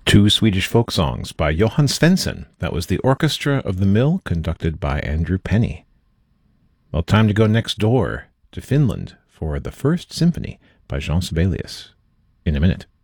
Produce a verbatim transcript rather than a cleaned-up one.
Two Swedish folk songs by Johan Svensson. That was the Orchestra of the Mill, conducted by Andrew Penny. Well, time to go next door to Finland for the First Symphony by Jean Sibelius. In a minute.